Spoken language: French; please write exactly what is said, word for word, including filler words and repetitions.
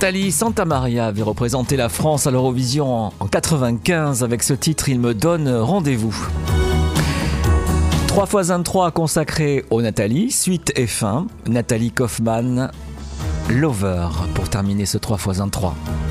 Nathalie Santamaria avait représenté la France à l'Eurovision en quatre-vingt-quinze avec ce titre « Il me donne rendez-vous ». trois fois un trois consacré aux Nathalie, suite et fin. Nathalie Kaufmann, Lover, pour terminer ce trois fois un trois.